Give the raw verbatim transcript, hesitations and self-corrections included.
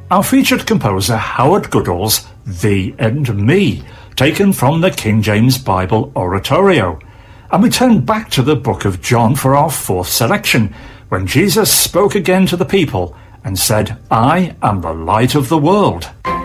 our featured composer Howard Goodall's Thee and Me, taken from the King James Bible Oratorio. And we turn back to the book of John for our fourth selection, when Jesus spoke again to the people and said, I am the light of the world.